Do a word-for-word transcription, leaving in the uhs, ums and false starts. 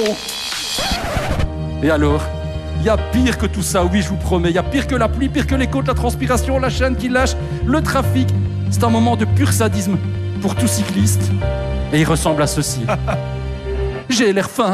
Et alors, il y a pire que tout ça, oui, je vous promets. Il y a pire que la pluie, pire que les côtes, la transpiration, la chaîne qui lâche, le trafic. C'est un moment de pur sadisme pour tout cycliste. Et il ressemble à ceci. J'ai l'air fin.